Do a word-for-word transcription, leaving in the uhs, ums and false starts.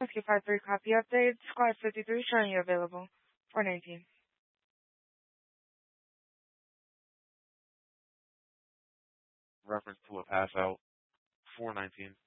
Whiskey five three copy update. Squad fifty-three showing you available. four nineteen. Reference to a pass out. four nineteen.